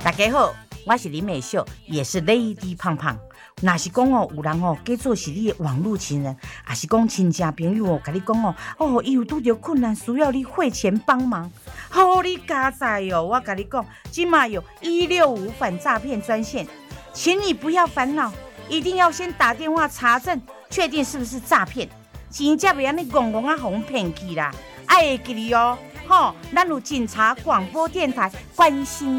大家好，我是林美秀，也是 Lady 胖胖。若是讲哦，有人哦，假做是你的网络情人，还是讲亲戚朋友哦，甲你讲哦，伊有拄着困难，需要你汇钱帮忙，好你加载哦！我甲你讲，今嘛有165反诈骗专线，请你不要烦恼，一定要先打电话查证，确定是不是诈骗，钱才袂安尼戆戆啊，互骗去啦！爱会记哩哦，吼，咱有警察广播电台关心。